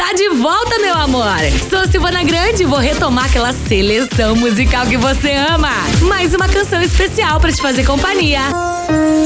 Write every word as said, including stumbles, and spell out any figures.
tá de volta, meu amor! Sou Silvana Grande e vou retomar aquela seleção musical que você ama. Mais uma canção especial pra te fazer companhia.